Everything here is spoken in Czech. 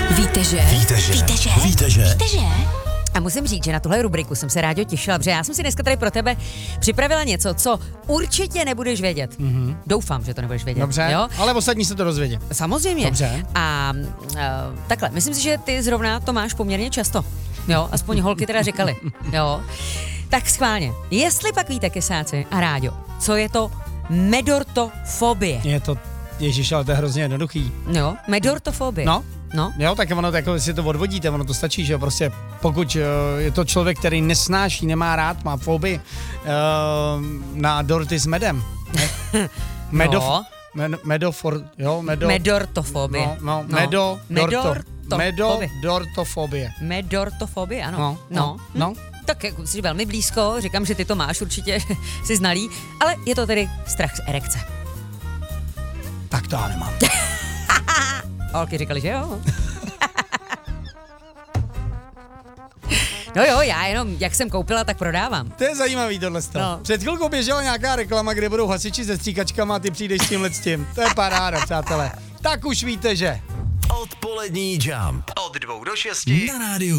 Víte, že? A musím říct, že na tuhle rubriku jsem se rádi těšila, protože já jsem si dneska tady pro tebe připravila něco, co určitě nebudeš vědět. Doufám, že to nebudeš vědět. Dobře, jo? ale ostatní se to dozvědí. Samozřejmě. Dobře. A takhle, myslím si, že ty zrovna to máš poměrně často. Jo, aspoň holky teda říkali. Jo. Tak schválně. Jestli pak víte, kesáci a Ráďo, co je to medortofobie? Je to, ježiš, ale to je hrozně jednoduchý. Jo, medortofobie. No. Jo, tak ono, jako si to odvodíte, ono to stačí, že jo, prostě pokud je to člověk, který nesnáší, nemá rád, má fobii na dorty s medem. Medortofobie. Medortofobie. Medortofobie, ano. No. Tak jako jsi velmi blízko, říkám, že ty to máš určitě, jsi znalý, ale je to tedy strach z erekce. Tak to já nemám. Holky říkali, že jo. No jo, já jenom, jak jsem koupila, tak prodávám. To je zajímavý tohle. No. Před chvilkou běžela nějaká reklama, kde budou hasiči se stříkačkama a ty přijdeš s tím. To je paráda, přátelé. Tak už víte, že... Odpolední Jump. Od 2 do 6 na rádiu